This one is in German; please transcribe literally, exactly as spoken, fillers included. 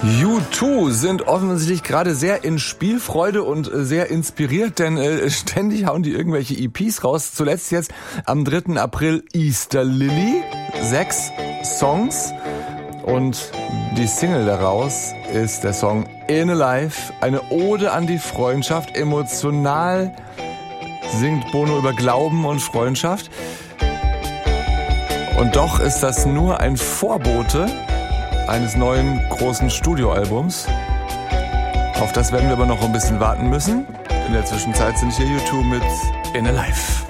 U zwei sind offensichtlich gerade sehr in Spielfreude und sehr inspiriert, denn äh, ständig hauen die irgendwelche E Ps raus. Zuletzt jetzt am dritten April Easter Lily, sechs Songs und die Single daraus ist der Song In Alive, eine Ode an die Freundschaft. Emotional singt Bono über Glauben und Freundschaft. Und doch ist das nur ein Vorbote eines neuen großen Studioalbums. Auf das werden wir aber noch ein bisschen warten müssen. In der Zwischenzeit sind hier U zwei mit In Alive.